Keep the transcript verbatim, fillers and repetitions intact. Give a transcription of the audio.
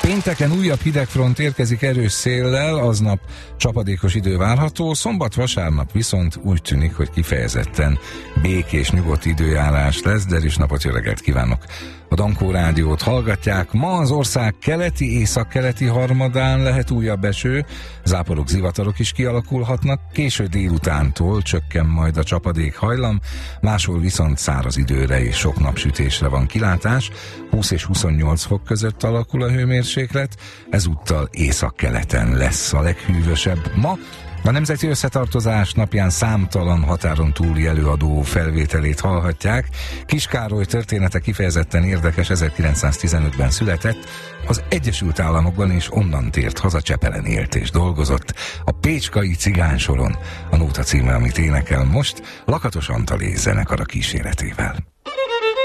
Pénteken újabb hidegfront érkezik erős széllel, aznap csapadékos idő várható, szombat-vasárnap viszont úgy tűnik, hogy kifejezetten békés, nyugodt időjárás lesz, de is napot, jó reggelt kívánok! A Dankó Rádiót hallgatják. Ma az ország keleti, északkeleti harmadán lehet újabb eső, záporok, zivatarok is kialakulhatnak, késő délutántól csökken majd a csapadék hajlam, máshol viszont száraz időre és sok napsütésre van kilátás, húsz és huszonnyolc fok között alakul a hőmérséklet, ezúttal északkeleten lesz a leghűvösebb ma. A Nemzeti Összetartozás napján számtalan határon túli előadó felvételét hallhatják. Kis Károly története kifejezetten érdekes, ezerkilencszáztizenötben született, az Egyesült Államokban és onnan tért haza, Csepelen élt és dolgozott. A Pécskai Cigánysoron a nóta címe, amit énekel most, Lakatos Antal zenekara kíséretével.